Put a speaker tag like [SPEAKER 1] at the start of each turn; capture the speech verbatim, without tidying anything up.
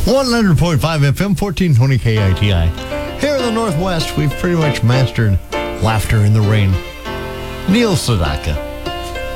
[SPEAKER 1] one hundred point five F M, fourteen twenty K I T I. Here in the Northwest, we've pretty much mastered laughter in the rain. Neil Sedaka.